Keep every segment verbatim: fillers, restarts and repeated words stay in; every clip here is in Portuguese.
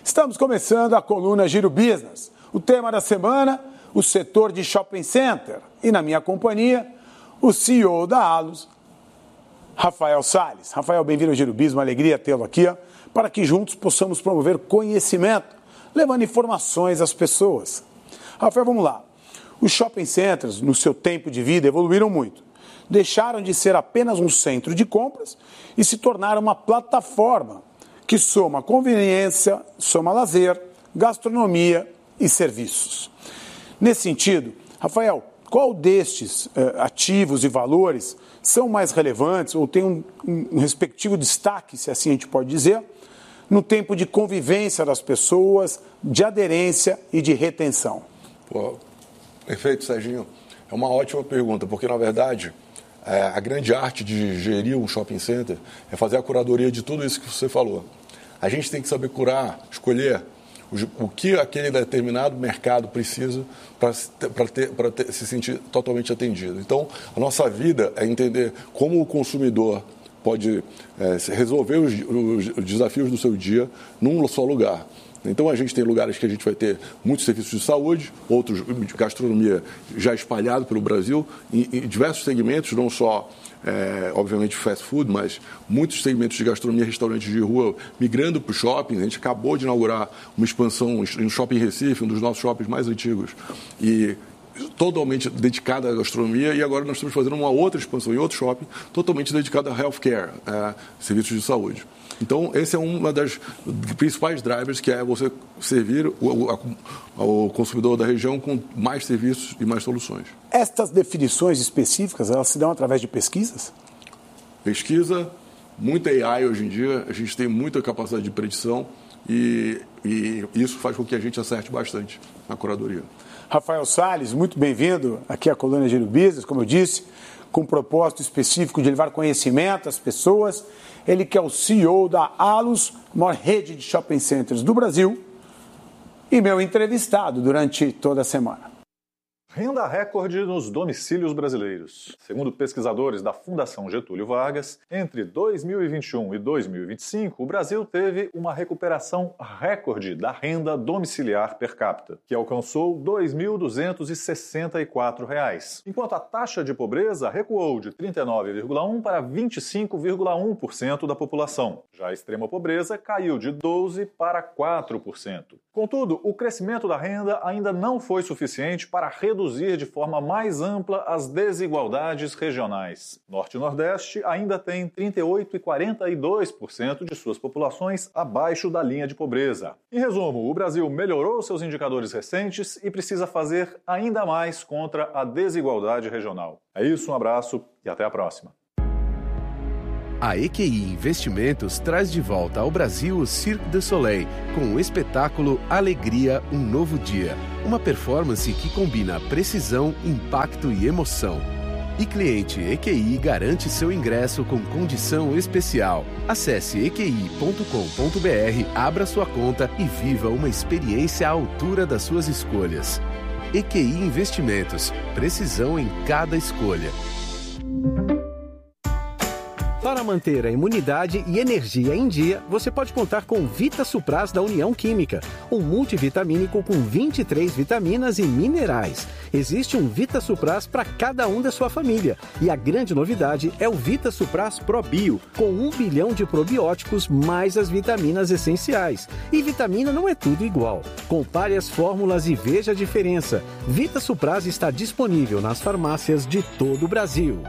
Estamos começando a coluna Giro Business. O tema da semana, o setor de shopping center. E na minha companhia, o C E O da Allos, Rafael Salles. Rafael, bem-vindo ao Giro Business, uma alegria tê-lo aqui, ó, para que juntos possamos promover conhecimento, levando informações às pessoas. Rafael, vamos lá. Os shopping centers, no seu tempo de vida, evoluíram muito. Deixaram de ser apenas um centro de compras e se tornaram uma plataforma que soma conveniência, soma lazer, gastronomia e serviços. Nesse sentido, Rafael, qual destes eh, ativos e valores são mais relevantes ou tem um, um, um respectivo destaque, se assim a gente pode dizer, no tempo de convivência das pessoas, de aderência e de retenção? Pô, perfeito, Serginho. É uma ótima pergunta, porque, na verdade, é, a grande arte de gerir um shopping center é fazer a curadoria de tudo isso que você falou. A gente tem que saber curar, escolher o, o que aquele determinado mercado precisa para se sentir totalmente atendido. Então, a nossa vida é entender como o consumidor pode é, resolver os, os, os desafios do seu dia num só lugar. Então, a gente tem lugares que a gente vai ter muitos serviços de saúde, outros de gastronomia já espalhado pelo Brasil, em, em diversos segmentos, não só, é, obviamente, fast food, mas muitos segmentos de gastronomia, restaurantes de rua, migrando para o shopping. A gente acabou de inaugurar uma expansão no Shopping Recife, um dos nossos shoppings mais antigos, e totalmente dedicada à gastronomia, e agora nós estamos fazendo uma outra expansão em outro shopping, totalmente dedicada a healthcare, é, serviços de saúde. Então, esse é uma das principais drivers, que é você servir o, o, o consumidor da região com mais serviços e mais soluções. Estas definições específicas, elas se dão através de pesquisas? Pesquisa, muita A I hoje em dia, a gente tem muita capacidade de predição e, e isso faz com que a gente acerte bastante na curadoria. Rafael Salles, muito bem-vindo aqui à coluna Giro Business, como eu disse, com um propósito específico de levar conhecimento às pessoas. Ele que é o C E O da Allos, maior rede de shopping centers do Brasil, e meu entrevistado durante toda a semana. Renda recorde nos domicílios brasileiros. Segundo pesquisadores da Fundação Getúlio Vargas, entre dois mil e vinte e um e dois mil e vinte e cinco, o Brasil teve uma recuperação recorde da renda domiciliar per capita, que alcançou dois mil duzentos e sessenta e quatro reais, enquanto a taxa de pobreza recuou de trinta e nove vírgula um por cento para vinte e cinco vírgula um por cento da população. Já a extrema pobreza caiu de doze por cento para quatro por cento. Contudo, o crescimento da renda ainda não foi suficiente para reduzir de forma mais ampla as desigualdades regionais. Norte e Nordeste ainda tem trinta e oito por cento e quarenta e dois por cento de suas populações abaixo da linha de pobreza. Em resumo, o Brasil melhorou seus indicadores recentes e precisa fazer ainda mais contra a desigualdade regional. É isso, um abraço e até a próxima. A E Q I Investimentos traz de volta ao Brasil o Cirque du Soleil com o espetáculo Alegria, um Novo Dia. Uma performance que combina precisão, impacto e emoção. E cliente E Q I garante seu ingresso com condição especial. Acesse e q i ponto com ponto b r, abra sua conta e viva uma experiência à altura das suas escolhas. E Q I Investimentos. Precisão em cada escolha. Para manter a imunidade e energia em dia, você pode contar com Vita Supras da União Química, um multivitamínico com vinte e três vitaminas e minerais. Existe um Vita Supras para cada um da sua família. E a grande novidade é o Vita Supras Pro Bio, com um bilhão de probióticos mais as vitaminas essenciais. E vitamina não é tudo igual. Compare as fórmulas e veja a diferença. Vita Supras está disponível nas farmácias de todo o Brasil.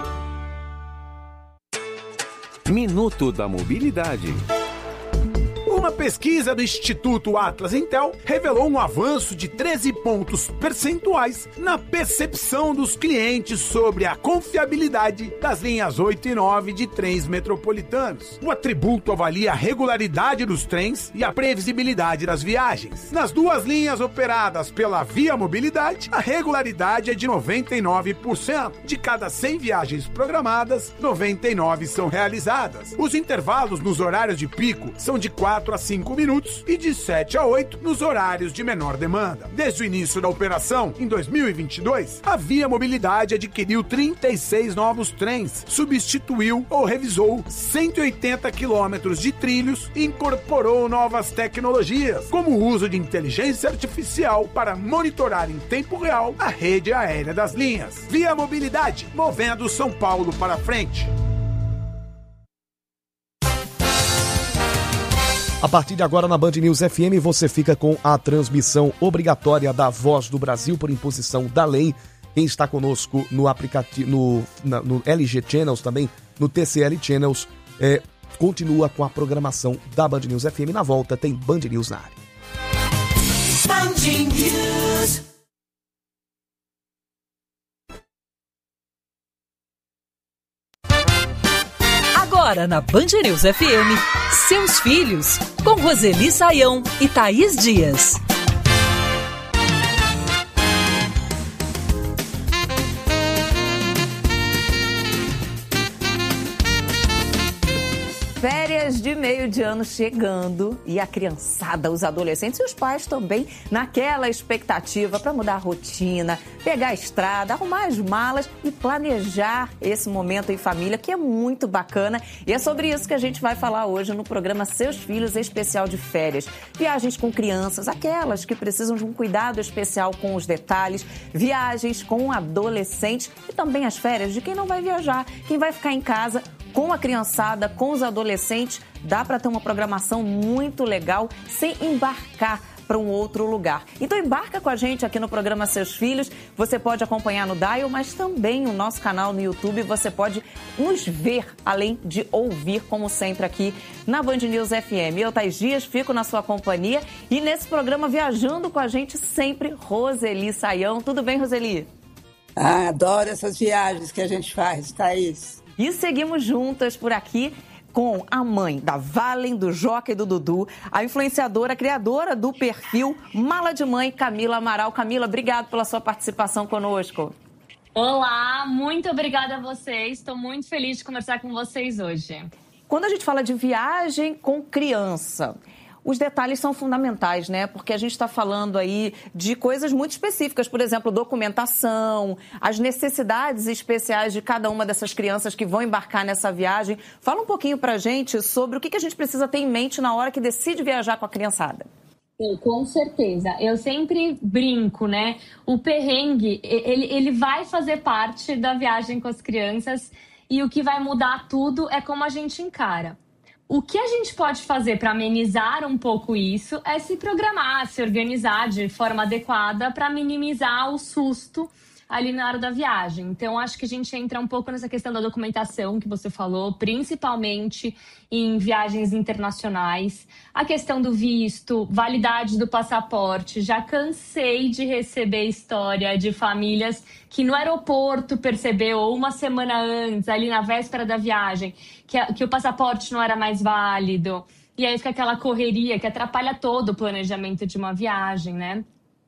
Minuto da Mobilidade. Uma pesquisa do Instituto Atlas Intel revelou um avanço de treze pontos percentuais na percepção dos clientes sobre a confiabilidade das linhas oito e nove de trens metropolitanos. O atributo avalia a regularidade dos trens e a previsibilidade das viagens. Nas duas linhas operadas pela Via Mobilidade, a regularidade é de noventa e nove por cento. De cada cem viagens programadas, noventa e nove são realizadas. Os intervalos nos horários de pico são de quatro a cinco minutos e de sete a oito nos horários de menor demanda. Desde o início da operação, em dois mil e vinte e dois, a Via Mobilidade adquiriu trinta e seis novos trens, substituiu ou revisou cento e oitenta quilômetros de trilhos e incorporou novas tecnologias, como o uso de inteligência artificial para monitorar em tempo real a rede aérea das linhas. Via Mobilidade, movendo São Paulo para frente. A partir de agora, na Band News F M, você fica com a transmissão obrigatória da Voz do Brasil por imposição da lei. Quem está conosco no aplicativo, no, na, no L G Channels, também no T C L Channels, é, continua com a programação da Band News F M. Na volta tem Band News na área. Band News. Agora na Band News F M, Seus Filhos, com Roseli Saião e Thaís Dias. Férias de meio de ano chegando e a criançada, os adolescentes e os pais também naquela expectativa para mudar a rotina, pegar a estrada, arrumar as malas e planejar esse momento em família, que é muito bacana. E é sobre isso que a gente vai falar hoje no programa Seus Filhos, especial de férias. Viagens com crianças, aquelas que precisam de um cuidado especial com os detalhes, viagens com adolescentes e também as férias de quem não vai viajar, quem vai ficar em casa com a criançada, com os adolescentes. Dá para ter uma programação muito legal sem embarcar para um outro lugar. Então embarca com a gente aqui no programa Seus Filhos. Você pode acompanhar no Dial, mas também no nosso canal no YouTube. Você pode nos ver, além de ouvir, como sempre, aqui na Band News F M. Eu, Thaís Dias, fico na sua companhia e nesse programa viajando com a gente sempre, Roseli Saião. Tudo bem, Roseli? Ah, adoro essas viagens que a gente faz, Thaís. E seguimos juntas por aqui com a mãe da Valen, do Joca e do Dudu, a influenciadora, criadora do perfil Mala de Mãe, Camila Amaral. Camila, obrigado pela sua participação conosco. Olá, muito obrigada a vocês. Estou muito feliz de conversar com vocês hoje. Quando a gente fala de viagem com criança, os detalhes são fundamentais, né? Porque a gente está falando aí de coisas muito específicas, por exemplo, documentação, as necessidades especiais de cada uma dessas crianças que vão embarcar nessa viagem. Fala um pouquinho pra gente sobre o que a gente precisa ter em mente na hora que decide viajar com a criançada. Com certeza. Eu sempre brinco, né? O perrengue, ele, ele vai fazer parte da viagem com as crianças e o que vai mudar tudo é como a gente encara. O que a gente pode fazer para amenizar um pouco isso é se programar, se organizar de forma adequada para minimizar o susto ali na hora da viagem. Então, acho que a gente entra um pouco nessa questão da documentação que você falou, principalmente em viagens internacionais. A questão do visto, validade do passaporte. Já cansei de receber história de famílias que no aeroporto percebeu, ou uma semana antes, ali na véspera da viagem, que, a, que o passaporte não era mais válido. E aí fica aquela correria que atrapalha todo o planejamento de uma viagem, né?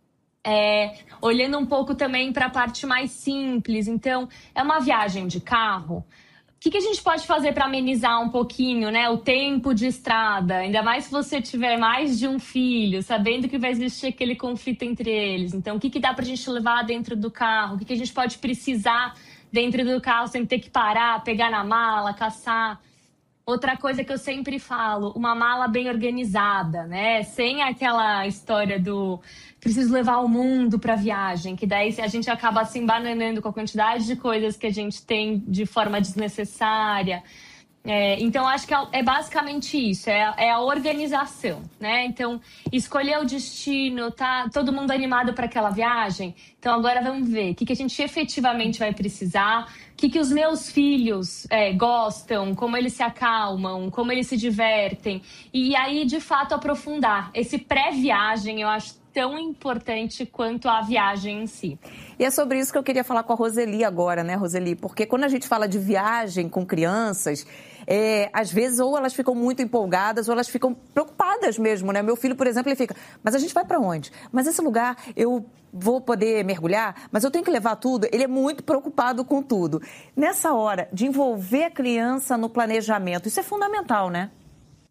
É, olhando um pouco também para a parte mais simples. Então, é uma viagem de carro. O que, que a gente pode fazer para amenizar um pouquinho, né, o tempo de estrada? Ainda mais se você tiver mais de um filho, sabendo que vai existir aquele conflito entre eles. Então, o que, que dá para a gente levar dentro do carro? O que, que a gente pode precisar dentro do carro sem ter que parar, pegar na mala, caçar? Outra coisa que eu sempre falo, uma mala bem organizada, né? Sem aquela história do preciso levar o mundo para viagem, que daí a gente acaba se embananando com a quantidade de coisas que a gente tem de forma desnecessária. É, então, acho que é basicamente isso, é a, é a organização, né? Então, escolher o destino, tá todo mundo animado para aquela viagem? Então, agora vamos ver o que, que a gente efetivamente vai precisar, o que, que os meus filhos é, gostam, como eles se acalmam, como eles se divertem. E aí, de fato, aprofundar. Esse pré-viagem, eu acho tão importante quanto a viagem em si. E é sobre isso que eu queria falar com a Roseli agora, né, Roseli? Porque quando a gente fala de viagem com crianças, é, às vezes ou elas ficam muito empolgadas ou elas ficam preocupadas mesmo, né? Meu filho, por exemplo, ele fica, mas a gente vai para onde? Mas esse lugar eu vou poder mergulhar? Mas eu tenho que levar tudo? Ele é muito preocupado com tudo. Nessa hora de envolver a criança no planejamento, isso é fundamental, né?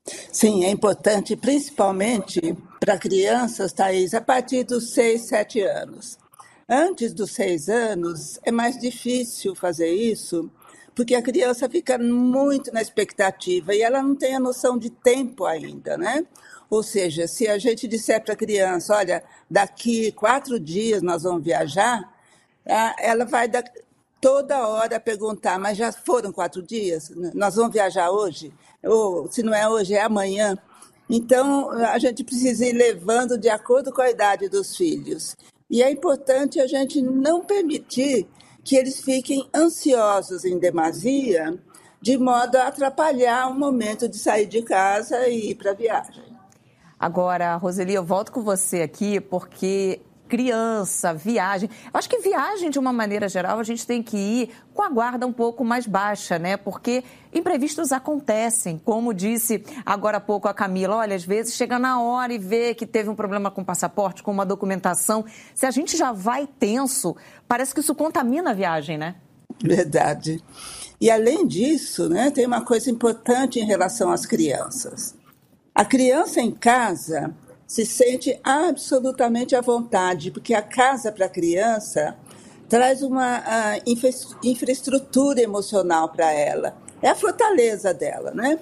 Sim, é importante, principalmente para crianças, Thaís, a partir dos seis, sete anos. Antes dos seis anos, é mais difícil fazer isso, porque a criança fica muito na expectativa e ela não tem a noção de tempo ainda, né? Ou seja, se a gente disser para a criança, olha, daqui quatro dias nós vamos viajar, ela vai dar, toda hora perguntar, mas já foram quatro dias? Nós vamos viajar hoje? Ou se não é hoje, é amanhã? Então, a gente precisa ir levando de acordo com a idade dos filhos. E é importante a gente não permitir que eles fiquem ansiosos em demasia, de modo a atrapalhar o momento de sair de casa e ir para a viagem. Agora, Roseli, eu volto com você aqui porque criança, viagem... Eu acho que viagem, de uma maneira geral, a gente tem que ir com a guarda um pouco mais baixa, né? Porque imprevistos acontecem. Como disse agora há pouco a Camila, olha, às vezes chega na hora e vê que teve um problema com o passaporte, com uma documentação. Se a gente já vai tenso, parece que isso contamina a viagem, né? Verdade. E, além disso, né, tem uma coisa importante em relação às crianças. A criança em casa se sente absolutamente à vontade, porque a casa para a criança traz uma uh, infra- infraestrutura emocional para ela. É a fortaleza dela, né?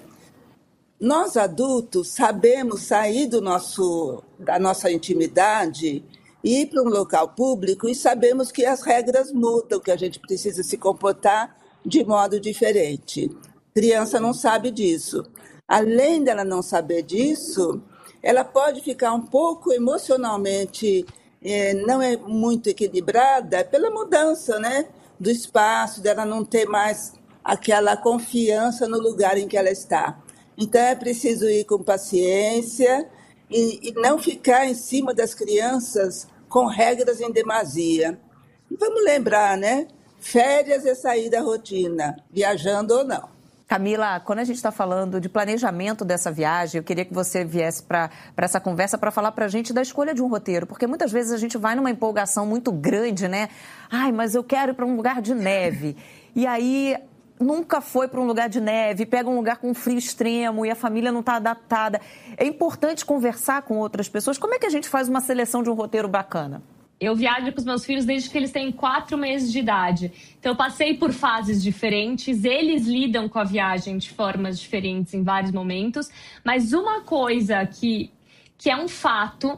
Nós, adultos, sabemos sair do nosso, da nossa intimidade, ir para um local público e sabemos que as regras mudam, que a gente precisa se comportar de modo diferente. Criança não sabe disso. Além dela não saber disso, ela pode ficar um pouco emocionalmente, eh, não é muito equilibrada pela mudança, né, do espaço, dela não ter mais aquela confiança no lugar em que ela está. Então, é preciso ir com paciência e, e não ficar em cima das crianças com regras em demasia. E vamos lembrar, né? Férias é sair da rotina, viajando ou não. Camila, quando a gente está falando de planejamento dessa viagem, eu queria que você viesse para essa conversa para falar para a gente da escolha de um roteiro, porque muitas vezes a gente vai numa empolgação muito grande, né? Ai, mas eu quero ir para um lugar de neve. E aí nunca foi para um lugar de neve, pega um lugar com frio extremo e a família não está adaptada. É importante conversar com outras pessoas. Como é que a gente faz uma seleção de um roteiro bacana? Eu viajo com os meus filhos desde que eles têm quatro meses de idade. Então, eu passei por fases diferentes. Eles lidam com a viagem de formas diferentes em vários momentos. Mas uma coisa que, que é um fato,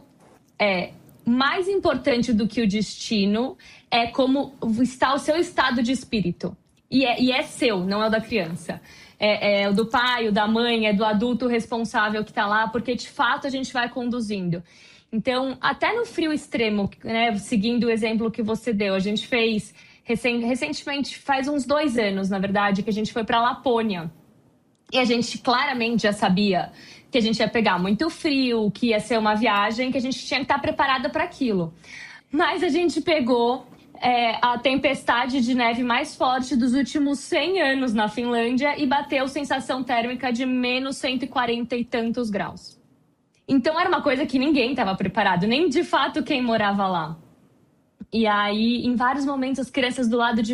é mais importante do que o destino, é como está o seu estado de espírito. E é, e é seu, não é o da criança. É, é o do pai, o da mãe, é do adulto responsável que está lá, porque, de fato, a gente vai conduzindo. Então, até no frio extremo, né, seguindo o exemplo que você deu, a gente fez recentemente, faz uns dois anos, na verdade, que a gente foi para a Lapônia. E a gente claramente já sabia que a gente ia pegar muito frio, que ia ser uma viagem, que a gente tinha que estar preparada para aquilo. Mas a gente pegou é, a tempestade de neve mais forte dos últimos cem anos na Finlândia e bateu sensação térmica de menos cento e quarenta e tantos graus. Então, era uma coisa que ninguém estava preparado, nem de fato quem morava lá. E aí, em vários momentos, as crianças do lado de